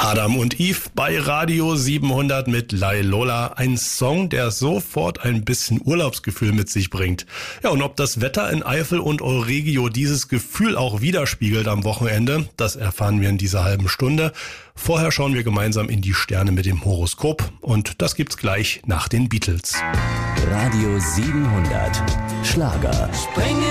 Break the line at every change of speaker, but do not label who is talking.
Adam und Eve bei Radio 700 mit Lai Lola. Ein Song, der sofort ein bisschen Urlaubsgefühl mit sich bringt. Ja, und ob das Wetter in Eifel und Euregio dieses Gefühl auch widerspiegelt am Wochenende, das erfahren wir in dieser halben Stunde. Vorher schauen wir gemeinsam in die Sterne mit dem Horoskop und das gibt's gleich nach den Beatles.
Radio 700 Schlager.
Springe